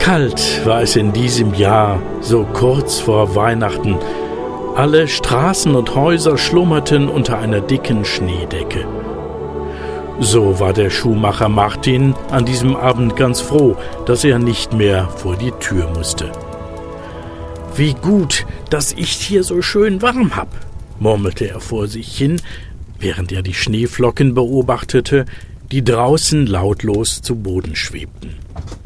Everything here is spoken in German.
kalt war es in diesem Jahr, so kurz vor Weihnachten. Alle Straßen und Häuser schlummerten unter einer dicken Schneedecke. So war der Schuhmacher Martin an diesem Abend ganz froh, dass er nicht mehr vor die Tür musste. »Wie gut, dass ich's hier so schön warm hab«, murmelte er vor sich hin, während er die Schneeflocken beobachtete, die draußen lautlos zu Boden schwebten.